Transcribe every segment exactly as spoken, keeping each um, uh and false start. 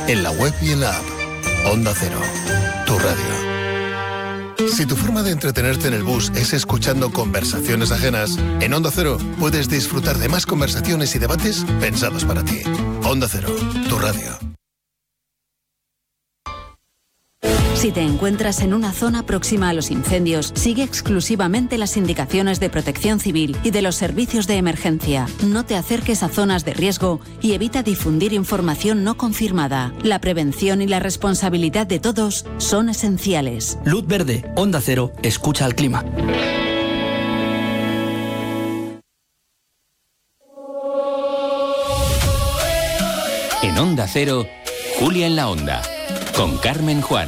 en la web y en la app. Onda Cero, tu radio. Si tu forma de entretenerte en el bus es escuchando conversaciones ajenas, en Onda Cero puedes disfrutar de más conversaciones y debates pensados para ti. Onda Cero, tu radio. Si te encuentras en una zona próxima a los incendios, sigue exclusivamente las indicaciones de Protección Civil y de los servicios de emergencia. No te acerques a zonas de riesgo y evita difundir información no confirmada. La prevención y la responsabilidad de todos son esenciales. Luz verde, Onda Cero, escucha al clima. En Onda Cero, Julia en la Onda, con Carmen Juan.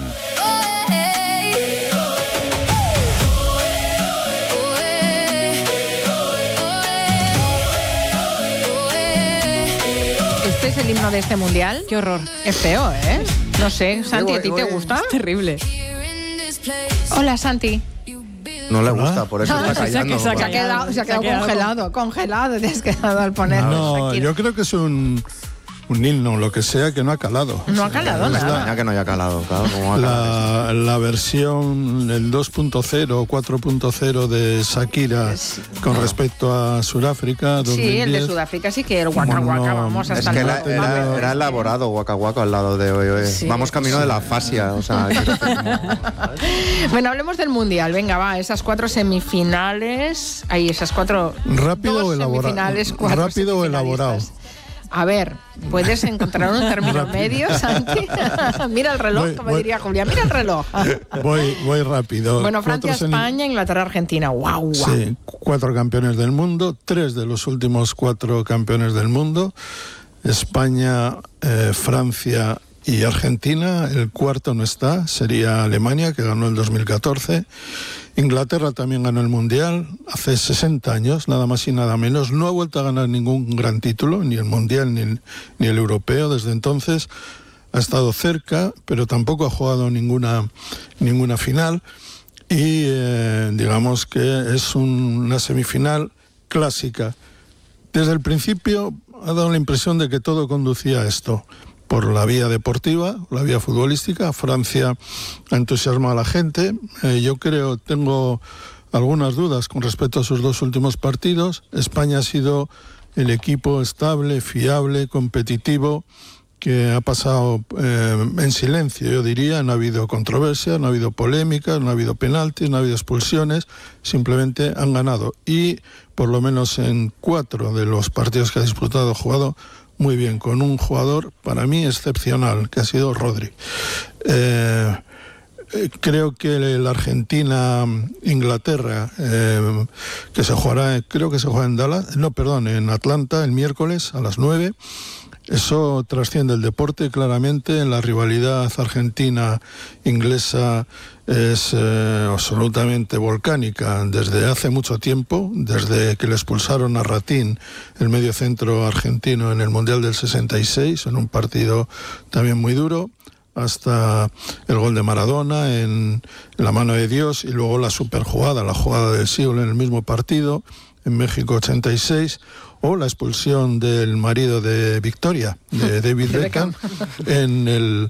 ¿Este es el himno de este mundial? Qué horror. Es feo, ¿eh? No sé, Santi, ¿a ti te gusta? Es terrible. Hola, Santi. No le gusta, por eso Ah, está callando. Se ha quedado, se ha quedado congelado, congelado, te has quedado al poner. No, yo creo que es un, un himno, lo que sea, que no ha calado. No ha calado nada. Ya que no haya calado, claro. ¿Cómo va a La, la versión, el dos punto cero o cuatro punto cero de Shakira con respecto a Sudáfrica dos mil diez. Sí, el de Sudáfrica sí que el Waka Waka, No, vamos Es hasta que el era, era, era elaborado Waka Waka al lado de hoy. hoy. Sí. Vamos camino de la fascia, o sea... Bueno, hablemos del mundial. Venga, va, esas cuatro semifinales. Ahí, esas cuatro. Rápido dos o elaborado. semifinales, cuatro Rápido o elaborado. semifinalistas. A ver, ¿puedes encontrar un término medio, Santi? Mira el reloj, Voy, como voy. diría Julia, mira el reloj. Voy, voy rápido. Bueno, Francia, Cuatro semi- España, Inglaterra, Argentina. ¡Guau, guau! Sí, cuatro campeones del mundo, tres de los últimos cuatro campeones del mundo, España, eh, Francia y Argentina. El cuarto no está, sería Alemania, que ganó el dos mil catorce. Inglaterra también ganó el Mundial hace sesenta años, nada más y nada menos. No ha vuelto a ganar ningún gran título, ni el Mundial ni el, ni el Europeo desde entonces. Ha estado cerca, pero tampoco ha jugado ninguna, ninguna final. Y eh, digamos que es un- una semifinal clásica. Desde el principio ha dado la impresión de que todo conducía a esto. Por la vía deportiva, la vía futbolística. Francia ha entusiasmado a la gente. Eh, yo creo, tengo algunas dudas con respecto a sus dos últimos partidos. España ha sido el equipo estable, fiable, competitivo, que ha pasado eh, en silencio, yo diría. No ha habido controversia, no ha habido polémica, no ha habido penaltis, no ha habido expulsiones, simplemente han ganado. Y por lo menos en cuatro de los partidos que ha disputado, ha jugado muy bien, con un jugador para mí excepcional, que ha sido Rodri. Eh, eh, creo que la Argentina-Inglaterra, eh, que se jugará, creo que se juega en Dallas, no, perdón, en Atlanta el miércoles a las nueve. Eso trasciende el deporte claramente. La rivalidad argentina-inglesa es eh, absolutamente volcánica desde hace mucho tiempo, desde que le expulsaron a Ratín, el mediocentro argentino, en el Mundial del sesenta y seis, en un partido también muy duro, hasta el gol de Maradona en la mano de Dios, y luego la superjugada, la jugada del siglo en el mismo partido, en México ochenta y seis, o la expulsión del marido de Victoria, de David Beckham, en el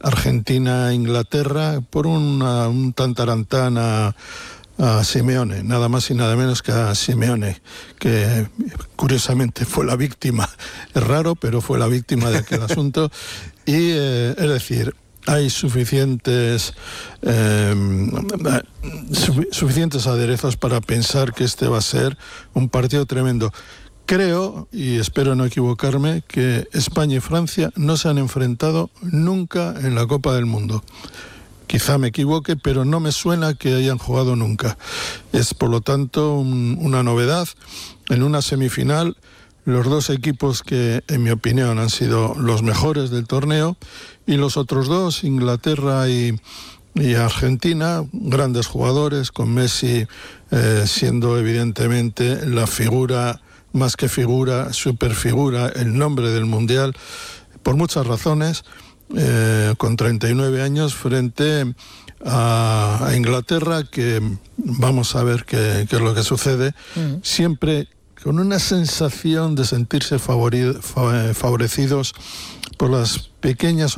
Argentina-Inglaterra, por una, un tantarantán a, a Simeone, nada más y nada menos que a Simeone, que curiosamente fue la víctima. Es raro, pero fue la víctima de aquel asunto. Y, eh, es decir, hay suficientes eh, su, suficientes aderezos para pensar que este va a ser un partido tremendo. Creo, y espero no equivocarme, que España y Francia no se han enfrentado nunca en la Copa del Mundo. Quizá me equivoque, pero no me suena que hayan jugado nunca. Es, por lo tanto, un, una novedad. En una semifinal, los dos equipos que, en mi opinión, han sido los mejores del torneo, y los otros dos, Inglaterra y, y Argentina, grandes jugadores, con Messi eh, siendo evidentemente la figura, más que figura, superfigura, el nombre del Mundial, por muchas razones, eh, con treinta y nueve años, frente a, a Inglaterra, que vamos a ver qué, qué es lo que sucede, mm. siempre con una sensación de sentirse favori- favorecidos por las pequeñas